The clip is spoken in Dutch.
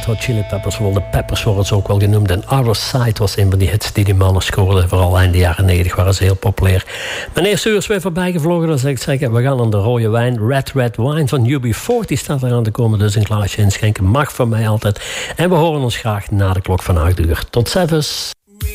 Red Hot Chili Peppers, wel de Peppers worden ze ook wel genoemd. En Other Side was een van die hits die mannen scoorden. Vooral eind de jaren 90 waren ze heel populair. Mijn eerste uur is weer voorbij gevlogen. Dan zeg ik zeggen, we gaan aan de rode wijn. Red Wine van UB40 staat eraan te komen. Dus een glaasje inschenken mag van mij altijd. En we horen ons graag na de klok van 8 uur. Tot ziens.